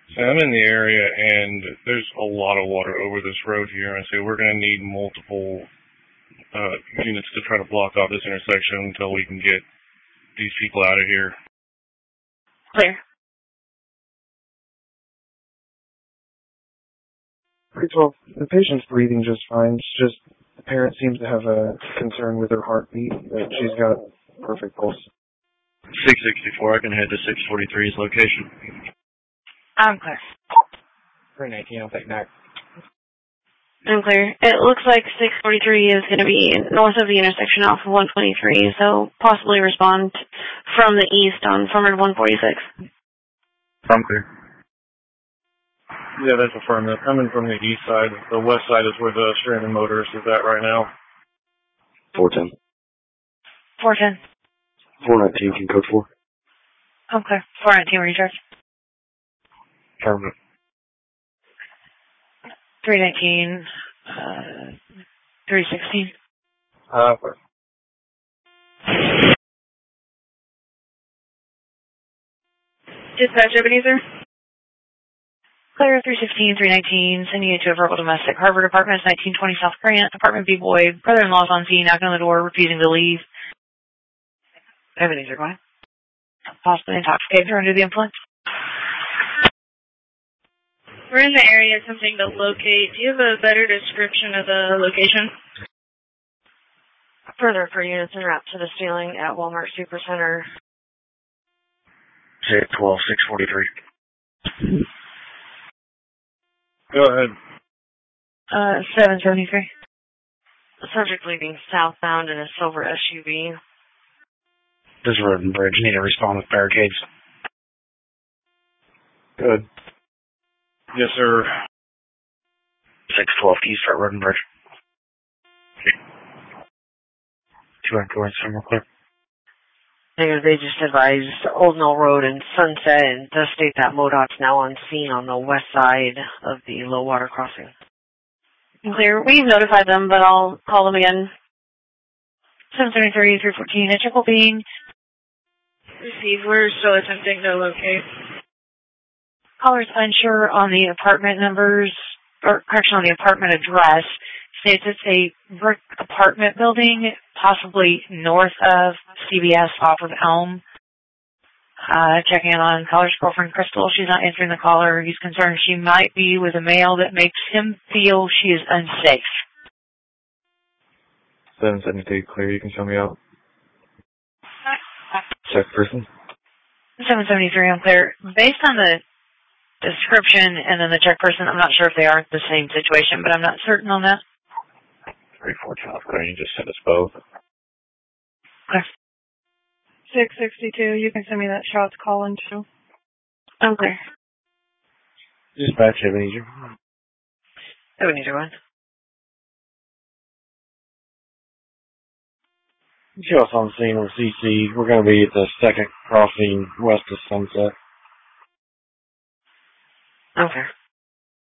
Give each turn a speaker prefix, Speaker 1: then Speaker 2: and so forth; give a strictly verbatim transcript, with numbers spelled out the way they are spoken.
Speaker 1: So I'm in the area, and there's a lot of water over this road here, and so we're going to need multiple uh, units to try to block off this intersection until we can get these people out of here.
Speaker 2: Clear.
Speaker 3: Pretty well. The patient's breathing just fine. It's just the parent seems to have a concern with her heartbeat, but she's got perfect pulse.
Speaker 4: six sixty-four, I can head to six forty-three's location.
Speaker 2: I'm clear.
Speaker 5: three nineteen, I'll take back.
Speaker 2: I'm clear. It looks like six forty-three is going to be north of the intersection off of one twenty-three, so possibly respond from the east on Farmer one forty-six.
Speaker 4: I'm clear.
Speaker 1: Yeah, that's affirmative. Coming from the east side. The west side is where the stranded motorist is at right now.
Speaker 4: four ten.
Speaker 2: four ten.
Speaker 4: four nineteen, can code four.
Speaker 2: I'm clear. four nineteen, recharge.
Speaker 4: Affirmative.
Speaker 2: three nineteen, uh, three sixteen.
Speaker 5: Uh,
Speaker 2: Dispatch, Ebenezer. Clear, three sixteen, three nineteen, sending you to a verbal domestic. Harvard Apartments, nineteen twenty South Grant. Apartment B-Boy. Brother-in-law's on scene, knocking on the door, refusing to leave. Ebenezer, go ahead. Possibly intoxicated or under the influence.
Speaker 6: We're in the area attempting to locate. Do you have a better description of the location?
Speaker 2: Further for units en route to the stealing at Walmart Supercenter.
Speaker 4: Say twelve, six forty-three.
Speaker 1: Go ahead.
Speaker 2: Uh, seven seventy-three.
Speaker 7: Subject leaving southbound in a silver S U V.
Speaker 4: This is Road and Bridge. Need to respond with barricades.
Speaker 1: Good. Yes, sir.
Speaker 4: six twelve, East Start Road and Bridge. two hundred going somewhere clear.
Speaker 7: They just advised Old Mill Road and Sunset, and does state that MoDOT's now on scene on the west side of the low water crossing.
Speaker 2: Clear. We've notified them, but I'll call them again. seven seventy-three, three fourteen, a triple being.
Speaker 6: Receive. We're still attempting to locate.
Speaker 2: Caller's unsure on the apartment numbers, or correction, on the apartment address. States it's a brick apartment building, possibly north of C B S off of Elm. Uh, checking in on caller's girlfriend, Crystal. She's not answering the caller. He's concerned she might be with a male that makes him feel she is unsafe.
Speaker 3: seven seventy-two, clear. You can show me out. Check person.
Speaker 2: seven seventy-three, I'm clear. Based on the description and then the check person, I'm not sure if they are the same situation, but I'm not certain on that.
Speaker 4: three four South Green, just send us both.
Speaker 2: Okay.
Speaker 6: six sixty-two, you can send me that shots calling too.
Speaker 2: Okay.
Speaker 4: Dispatch Ebenezer.
Speaker 7: Ebenezer one.
Speaker 5: Show us on scene with C C. We're going to be at the second crossing west of Sunset.
Speaker 7: Okay.